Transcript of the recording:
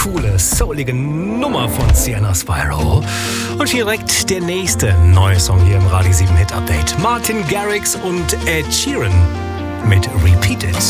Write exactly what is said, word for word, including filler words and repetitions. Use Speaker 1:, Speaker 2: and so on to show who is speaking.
Speaker 1: coole, soulige Nummer von Sienna Spyro. Und hier direkt der nächste neue Song hier im Radio sieben Hit Update. Martin Garrix und Ed Sheeran mit Repeat It.